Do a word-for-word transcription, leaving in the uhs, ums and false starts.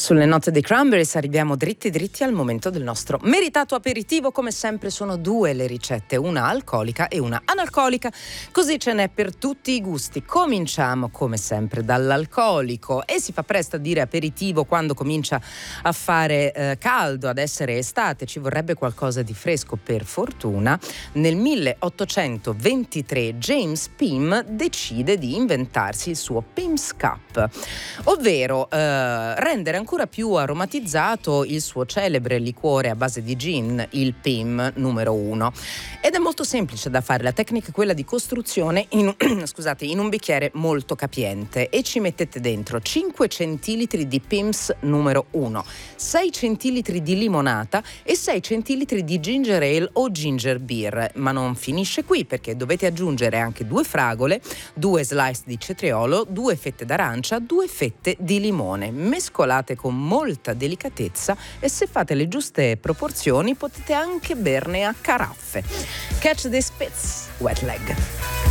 Sulle note dei Cranberries arriviamo dritti dritti al momento del nostro meritato aperitivo. Come sempre sono due le ricette, una alcolica e una analcolica, così ce n'è per tutti i gusti. Cominciamo come sempre dall'alcolico e si fa presto a dire aperitivo quando comincia a fare eh, caldo, ad essere estate, ci vorrebbe qualcosa di fresco. Per fortuna nel milleottocentoventitré James Pim decide di inventarsi il suo Pim's Cup, ovvero eh, rendere ancora più aromatizzato il suo celebre liquore a base di gin, il Pim numero uno. Ed è molto semplice da fare, la tecnica è quella di costruzione in, scusate, in un bicchiere molto capiente, e ci mettete dentro cinque centilitri di Pim's numero uno, sei centilitri di limonata e sei centilitri di ginger ale o ginger beer. Ma non finisce qui, perché dovete aggiungere anche due fragole, due slice di cetriolo, due fette d'arancia, due fette di limone, mescolate con molta delicatezza, e se fate le giuste proporzioni potete anche berne a caraffe. Catch the spitz, wet leg.